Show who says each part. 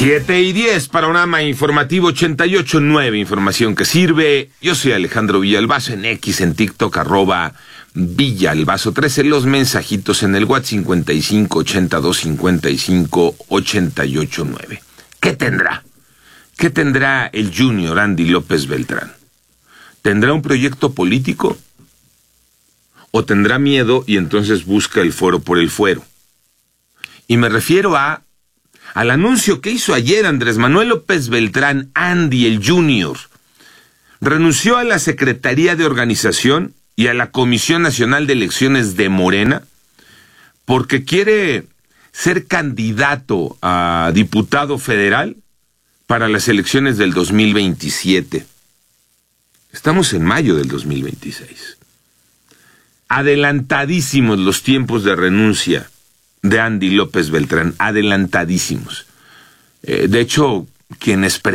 Speaker 1: 7:10, Panorama Informativo 88.9, información que sirve. Yo soy Alejandro Villalbazo, en X, en TikTok, @Villalbazo13, los mensajitos en el WhatsApp 5582558889. ¿Qué tendrá? ¿Qué tendrá el Junior Andy López Beltrán? ¿Tendrá un proyecto político? ¿O tendrá miedo y entonces busca el fuero por el fuero? Y me refiero al anuncio que hizo ayer Andrés Manuel López Beltrán, Andy el Junior. Renunció a la Secretaría de Organización y a la Comisión Nacional de Elecciones de Morena porque quiere ser candidato a diputado federal para las elecciones del 2027. Estamos en mayo del 2026. Adelantadísimos los tiempos de renuncia de Andy López Beltrán, adelantadísimos. De hecho, quienes